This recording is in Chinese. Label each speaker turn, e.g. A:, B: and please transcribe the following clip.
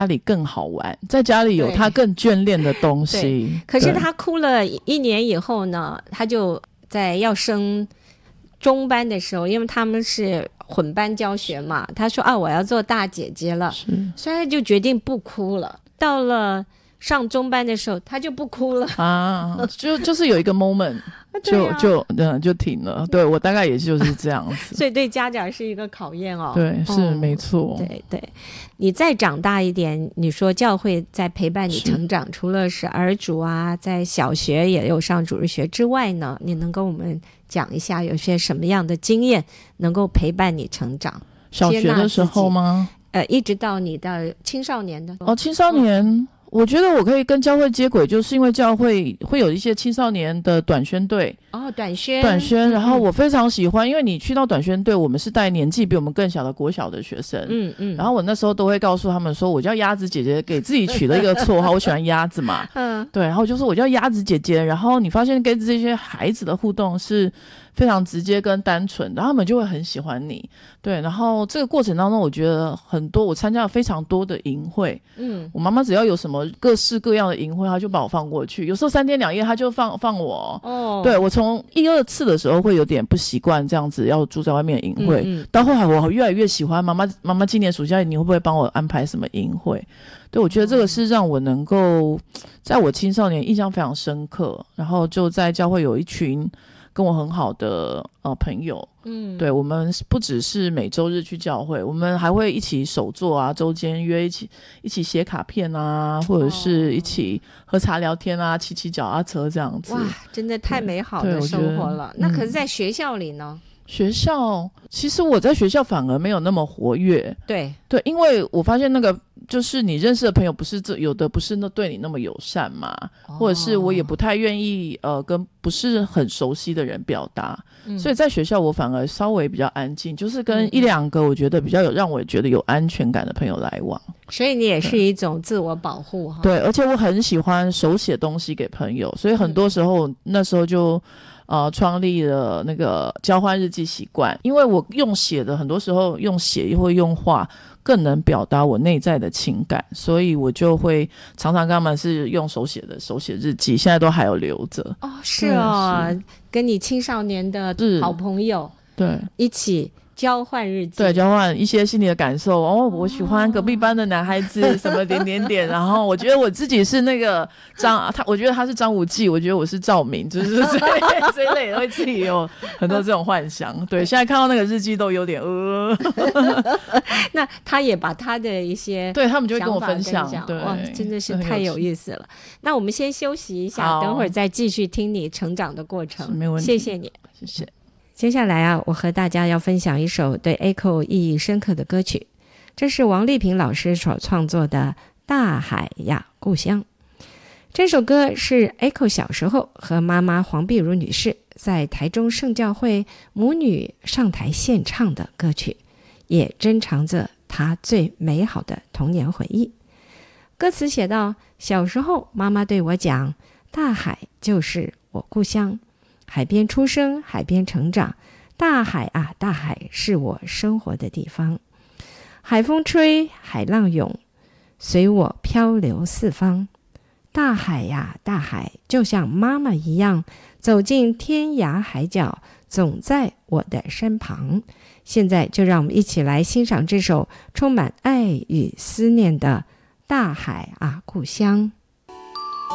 A: 家里更好玩，在家里有他更眷恋的东西。
B: 可是他哭了1年以后呢，他就在要升中班的时候，因为他们是混班教学嘛，他说我要做大姐姐了，所以他就决定不哭了。到了上中班的时候他就不哭了
A: 就是有一个 moment 就停了。对，我大概也就是这样子
B: 所以对家长是一个考验
A: 对，是没错。
B: 对，你再长大一点，你说教会在陪伴你成长，除了是儿主啊，在小学也有上主日学之外呢，你能跟我们讲一下有些什么样的经验能够陪伴你成长？
A: 小学的时候吗？
B: 一直到你的青少年的
A: 青少年我觉得我可以跟教会接轨，就是因为教会会有一些青少年的短宣队短宣，然后我非常喜欢，因为你去到短宣队，我们是带年纪比我们更小的国小的学生，然后我那时候都会告诉他们说，我叫鸭子姐姐，给自己取了一个绰号，我喜欢鸭子嘛，对，然后就说我叫鸭子姐姐，然后你发现跟这些孩子的互动是非常直接跟单纯，然后他们就会很喜欢你，对，然后这个过程当中，我觉得我参加了非常多的营会，我妈妈只要有什么各式各样的营会，她就把我放过去，有时候3天2夜她就放我，对，我从1、2次的时候会有点不习惯这样子要住在外面的营会，到后来我越来越喜欢妈妈今年暑假你会不会帮我安排什么营会？对，我觉得这个是让我能够在我青少年印象非常深刻，然后就在教会有一群跟我很好的朋友，对，我们不只是每周日去教会，我们还会一起手作啊，周间约一起写卡片啊，或者是一起喝茶聊天啊，骑脚踏车这样子。
B: 哇，真的太美好的生活了。那可是在学校里呢？
A: 学校其实我在学校反而没有那么活跃，
B: 对，
A: 因为我发现那个就是你认识的朋友不是有的不是对你那么友善嘛，或者是我也不太愿意跟不是很熟悉的人表达，所以在学校我反而稍微比较安静，就是跟1、2个我觉得比较让我觉得有安全感的朋友来往。
B: 所以你也是一种自我保护
A: 对，而且我很喜欢手写东西给朋友，所以很多时候那时候就创立了那个交换日记习惯，因为我用写的很多时候用写或用画更能表达我内在的情感，所以我就会常常跟他们是用手写日记，现在都还有留着。
B: 是跟你青少年的好朋友
A: 对一
B: 起交换日记，
A: 对，交换一些心里的感受。我喜欢隔壁班的男孩子什么点点点，然后我觉得我自己是那个我觉得他是张无忌，我觉得我是赵敏，就是这一类的，会自己有很多这种幻想。对，现在看到那个日记都有点
B: 那他也把他的一些
A: 对他们就会跟我分享，对，
B: 哇，真的是太有意思了。那我们先休息一下，等会儿再继续听你成长的过程。
A: 没问题，
B: 谢谢你，
A: 谢谢。
B: 接下来我和大家要分享一首对 Echo 意义深刻的歌曲，这是王丽萍老师所创作的《大海呀故乡》。这首歌是 Echo 小时候和妈妈黄碧如女士在台中圣教会母女上台献唱的歌曲，也珍藏着她最美好的童年回忆。歌词写道，小时候妈妈对我讲，大海就是我故乡，海边出生，海边成长，大海啊，大海是我生活的地方。海风吹，海浪涌，随我漂流四方。大海呀，大海就像妈妈一样，走进天涯海角，总在我的身旁。现在就让我们一起来欣赏这首充满爱与思念的《大海啊，故乡》。